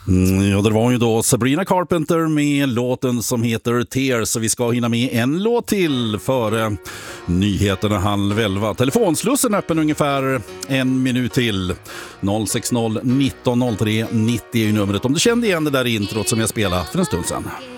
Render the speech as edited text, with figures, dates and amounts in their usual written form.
Ja, det var ju då Sabrina Carpenter med låten som heter Tears, så vi ska hinna med en låt till före nyheterna 10:30. Telefonslussen är öppen ungefär en minut till. 060 1903 90 är numret om du kände igen det där introt som jag spelade för en stund sedan.